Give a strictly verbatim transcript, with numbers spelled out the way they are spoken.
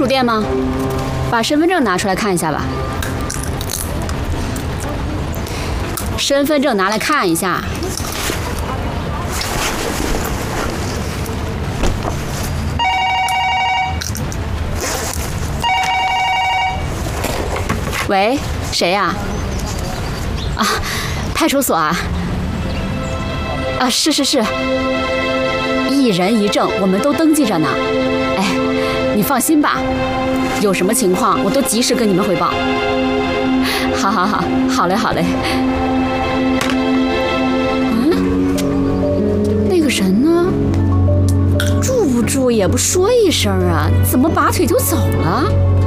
电吗？把身份证拿出来看一下吧。身份证拿来看一下。喂，谁呀？啊，派出所啊。啊，是是是。一人一证，我们都登记着呢。哎，你放心吧，有什么情况我都及时跟你们汇报。好好好，好嘞好嘞。嗯，那个人呢？住不住也不说一声啊，怎么拔腿就走了？